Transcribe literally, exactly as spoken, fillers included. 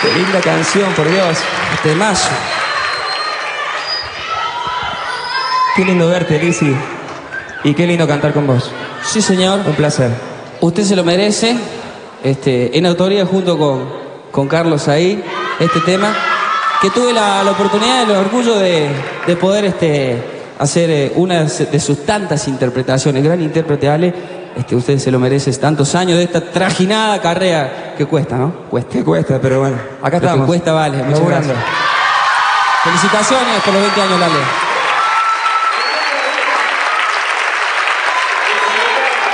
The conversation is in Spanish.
Qué linda canción, por Dios. Temazo. Qué lindo verte, Lizzy. Y qué lindo cantar con vos. Sí, señor. Un placer. Usted se lo merece. Este, en autoría junto con, con Carlos ahí, este tema. Que tuve la, la oportunidad y el orgullo de, de poder este, hacer eh, una de sus tantas interpretaciones. Gran intérprete, Ale. Este, usted se lo merece tantos años de esta trajinada carrera que cuesta, ¿no? Cuesta. Que cuesta, pero bueno. Acá Lo estamos. que cuesta vale. Muchas Laburando. gracias. Felicitaciones por los veinte años, Lale.